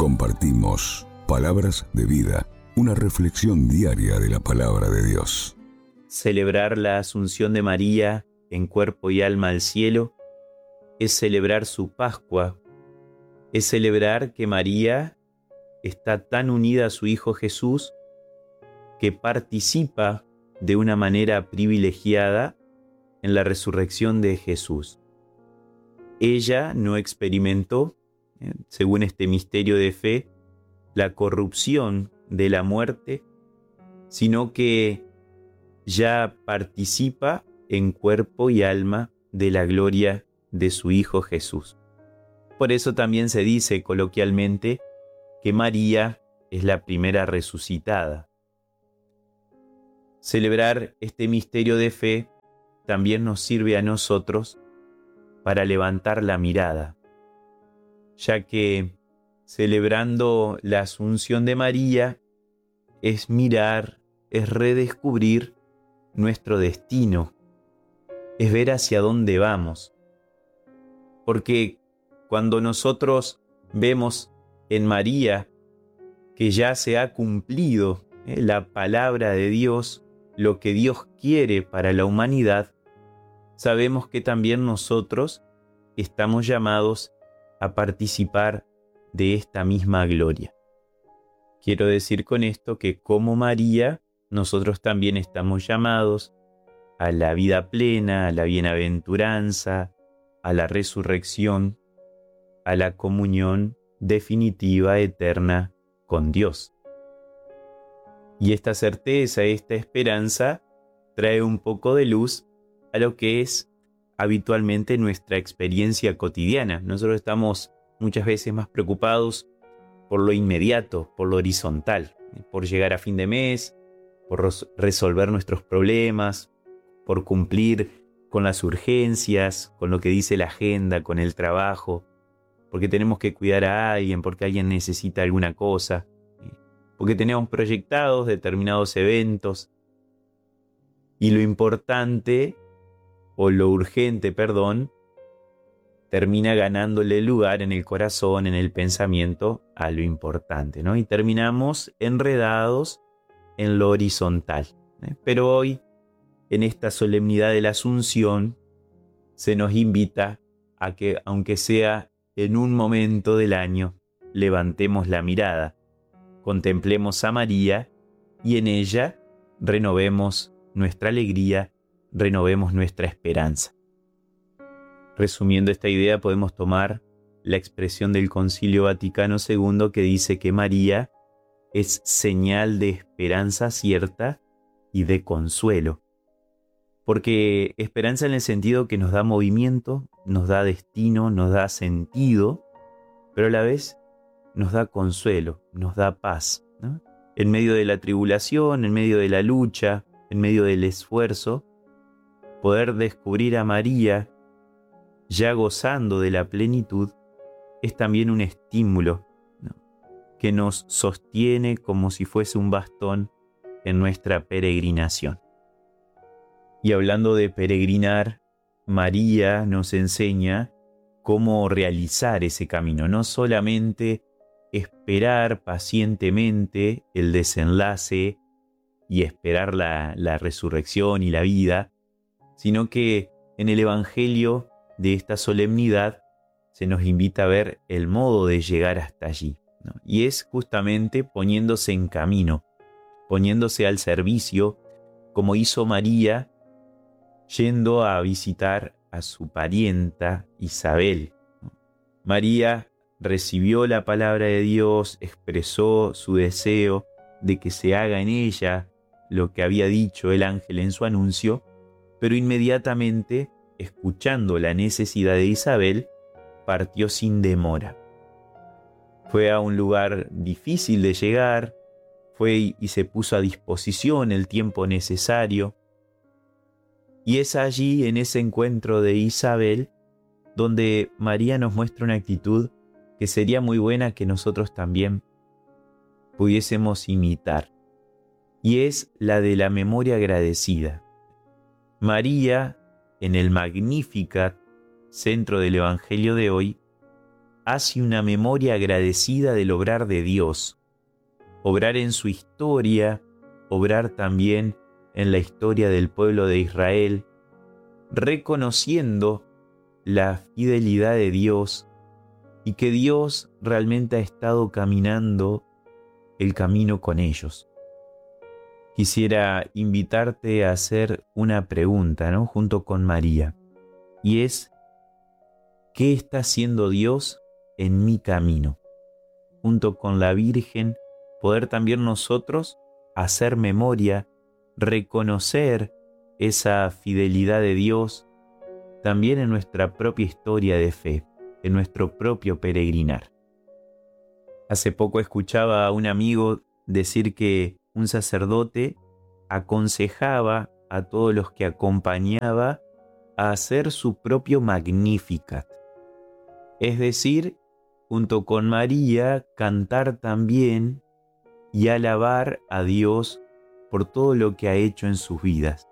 Compartimos palabras de vida, una reflexión diaria de la palabra de Dios. Celebrar la Asunción de María en cuerpo y alma al cielo es celebrar su Pascua, es celebrar que María está tan unida a su Hijo Jesús que participa de una manera privilegiada en la resurrección de Jesús. Ella no experimentó, según este misterio de fe, la corrupción de la muerte, sino que ya participa en cuerpo y alma de la gloria de su Hijo Jesús. Por eso también se dice coloquialmente que María es la primera resucitada. Celebrar este misterio de fe también nos sirve a nosotros para levantar la mirada, ya que celebrando la Asunción de María es mirar, es redescubrir nuestro destino, es ver hacia dónde vamos. Porque cuando nosotros vemos en María que ya se ha cumplido la palabra de Dios, lo que Dios quiere para la humanidad, sabemos que también nosotros estamos llamados a participar de esta misma gloria. Quiero decir con esto que como María, nosotros también estamos llamados a la vida plena, a la bienaventuranza, a la resurrección, a la comunión definitiva, eterna con Dios. Y esta certeza, esta esperanza, trae un poco de luz a lo que es habitualmente nuestra experiencia cotidiana. Nosotros estamos muchas veces más preocupados por lo inmediato, por lo horizontal, por llegar a fin de mes, por resolver nuestros problemas, por cumplir con las urgencias, con lo que dice la agenda, con el trabajo, porque tenemos que cuidar a alguien, porque alguien necesita alguna cosa, porque tenemos proyectados determinados eventos. Y lo importante, o lo urgente, termina ganándole lugar en el corazón, en el pensamiento, a lo importante, ¿no? Y terminamos enredados en lo horizontal. Pero hoy, en esta solemnidad de la Asunción, se nos invita a que, aunque sea en un momento del año, levantemos la mirada, contemplemos a María y en ella renovemos nuestra alegría, renovemos nuestra esperanza. Resumiendo esta idea, podemos tomar la expresión del Concilio Vaticano II que dice que María es señal de esperanza cierta y de consuelo. Porque esperanza en el sentido que nos da movimiento, nos da destino, nos da sentido, pero a la vez nos da consuelo, nos da paz, ¿no? En medio de la tribulación, en medio de la lucha, en medio del esfuerzo, poder descubrir a María ya gozando de la plenitud es también un estímulo, ¿no?, que nos sostiene como si fuese un bastón en nuestra peregrinación. Y hablando de peregrinar, María nos enseña cómo realizar ese camino, no solamente esperar pacientemente el desenlace y esperar la resurrección y la vida, sino que en el Evangelio de esta solemnidad se nos invita a ver el modo de llegar hasta allí, ¿no? Y es justamente poniéndose en camino, poniéndose al servicio, como hizo María, yendo a visitar a su parienta Isabel. María recibió la palabra de Dios, expresó su deseo de que se haga en ella lo que había dicho el ángel en su anuncio, pero inmediatamente, escuchando la necesidad de Isabel, partió sin demora. Fue a un lugar difícil de llegar, fue y se puso a disposición el tiempo necesario, y es allí, en ese encuentro de Isabel, donde María nos muestra una actitud que sería muy buena que nosotros también pudiésemos imitar, y es la de la memoria agradecida. María, en el Magnificat, centro del Evangelio de hoy, hace una memoria agradecida del obrar de Dios, obrar en su historia, obrar también en la historia del pueblo de Israel, reconociendo la fidelidad de Dios y que Dios realmente ha estado caminando el camino con ellos. Quisiera invitarte a hacer una pregunta, ¿no? Junto con María, y es: ¿qué está haciendo Dios en mi camino? Junto con la Virgen, poder también nosotros hacer memoria, reconocer esa fidelidad de Dios también en nuestra propia historia de fe, en nuestro propio peregrinar. Hace poco escuchaba a un amigo decir que un sacerdote aconsejaba a todos los que acompañaba a hacer su propio Magnificat. Es decir, junto con María, cantar también y alabar a Dios por todo lo que ha hecho en sus vidas.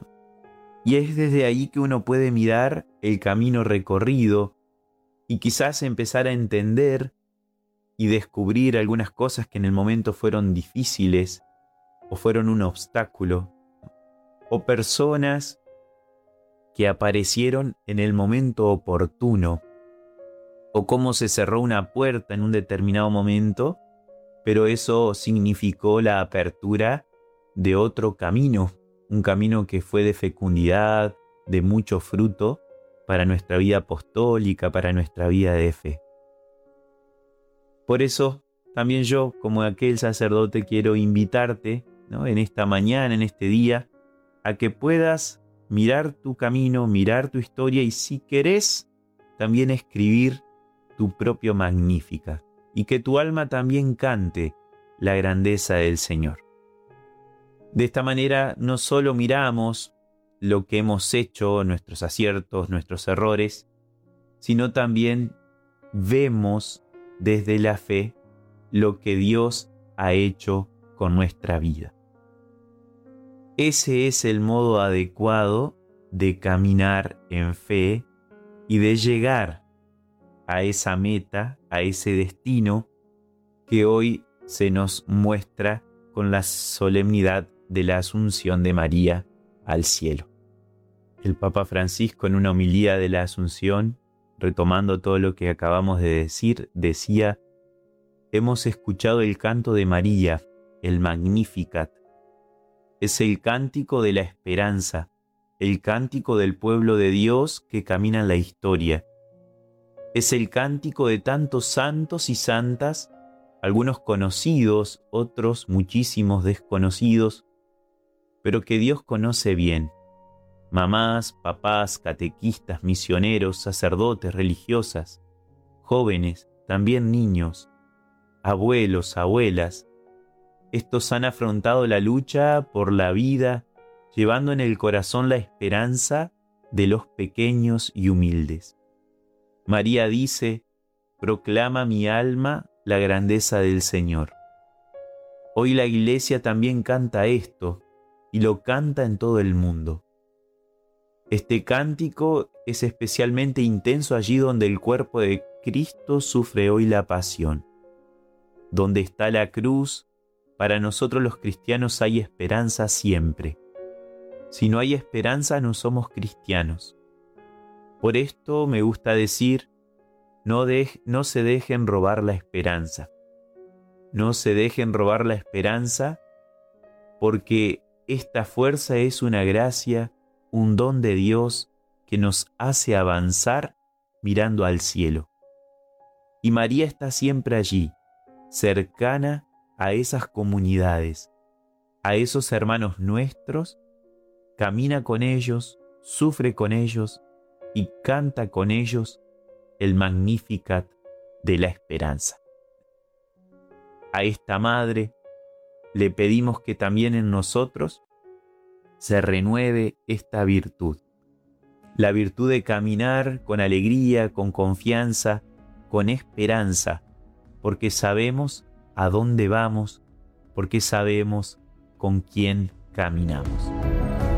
Y es desde ahí que uno puede mirar el camino recorrido y quizás empezar a entender y descubrir algunas cosas que en el momento fueron difíciles o fueron un obstáculo, o personas que aparecieron en el momento oportuno, o cómo se cerró una puerta en un determinado momento, pero eso significó la apertura de otro camino, un camino que fue de fecundidad, de mucho fruto para nuestra vida apostólica, para nuestra vida de fe. Por eso también yo, como aquel sacerdote, quiero invitarte, ¿no?, en esta mañana, en este día, a que puedas mirar tu camino, mirar tu historia y, si querés, también escribir tu propio Magníficat, y que tu alma también cante la grandeza del Señor. De esta manera no solo miramos lo que hemos hecho, nuestros aciertos, nuestros errores, sino también vemos desde la fe lo que Dios ha hecho con nuestra vida. Ese es el modo adecuado de caminar en fe y de llegar a esa meta, a ese destino que hoy se nos muestra con la solemnidad de la Asunción de María al cielo. El Papa Francisco, en una homilía de la Asunción, retomando todo lo que acabamos de decir, decía: hemos escuchado el canto de María, el Magnificat. Es el cántico de la esperanza, el cántico del pueblo de Dios que camina en la historia. Es el cántico de tantos santos y santas, algunos conocidos, otros muchísimos desconocidos, pero que Dios conoce bien. Mamás, papás, catequistas, misioneros, sacerdotes, religiosas, jóvenes, también niños, abuelos, abuelas. Estos han afrontado la lucha por la vida, llevando en el corazón la esperanza de los pequeños y humildes. María dice: proclama mi alma la grandeza del Señor. Hoy la Iglesia también canta esto, y lo canta en todo el mundo. Este cántico es especialmente intenso allí donde el cuerpo de Cristo sufre hoy la pasión. Donde está la cruz, para nosotros los cristianos hay esperanza siempre. Si no hay esperanza, no somos cristianos. Por esto me gusta decir: no se dejen robar la esperanza. No se dejen robar la esperanza, porque esta fuerza es una gracia, un don de Dios que nos hace avanzar mirando al cielo. Y María está siempre allí, cercana a esas comunidades, a esos hermanos nuestros, camina con ellos, sufre con ellos y canta con ellos el Magnificat de la esperanza. A esta Madre le pedimos que también en nosotros se renueve esta virtud, la virtud de caminar con alegría, con confianza, con esperanza, porque sabemos a dónde vamos, porque sabemos con quién caminamos.